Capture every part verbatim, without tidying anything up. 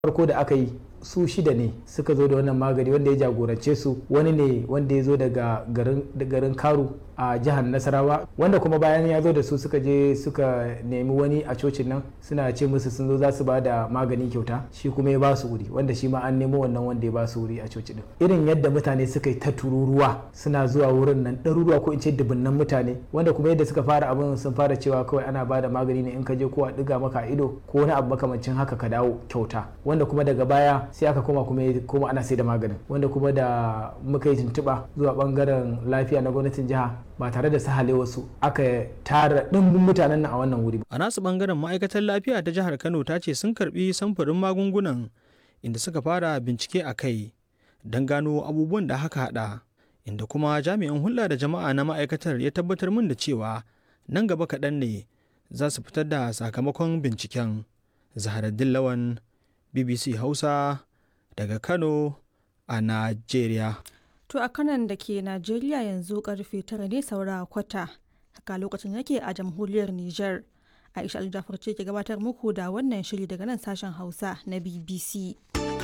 farko da aka yi su shida ne suka zo da wannan magani wanda ya jagorance su wani ne wanda ya zo daga garin Karu a jihar Nasarawa wanda kuma bayan ya zo da su suka je suka nemi wani a cocin nan suna ce musu sun zo za su ba da magani kyauta shi kuma ya ba su wuri wanda shi ma an nemo wannan wanda ya ba su wuri a cocin din irin yadda mutane suka yi ta tururuwa suna zuwa wurin nan ɗaruruwa ko in ce dubunnan mutane wanda kuma yadda suka fara abin sun fara cewa kawai ana ba da magani ne in ka je ko a ɗiga maka ido ko wani abu makamancin haka ka dawo kyauta wanda kuma daga baya sai aka koma kuma kuma ana sai da maganin wanda kuma da muka yi tuntuɓa zuwa bangaren lafiya na gwamnatin jiha ba tare da sahale wasu aka tara ɗimbin mutanen nan a wannan wuri. A nasu bangaren ma'aikatar lafiya ta jihar Kano ta ce sun karbi samfurin magungunan inda suka fara bincike a kai don gano abubuwan da haka hada inda kuma jami'in hulɗa da jama'a na ma'aikatar ya tabbatar min da cewa nan gaba kaɗan ne za su fitar da sakamakon binciken. Zaharaddin Lawan, B B C Hausa daga Kano a Najeriya. To a kanan da ke Najeriya yanzu karfe tara ne saura kwata. Haka lokacin yake a jamhuriyar Nijar. Aisha Aljafar ce ke gabatar muku da wannan shiri daga nan sashen Hausa na B B C.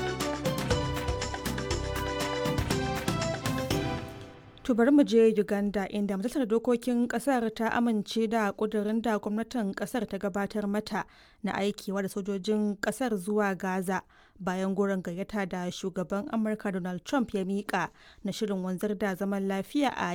To bari mu je Uganda inda majalisar dokokin kasar ta amince da kudirin da gwamnatin kasar ta gabatar mata na aikewa da sojojin kasar zuwa Gaza bayan goron gayyata da shugaban Amurka Donald Trump ya mika na shirin wanzar da zaman lafiya a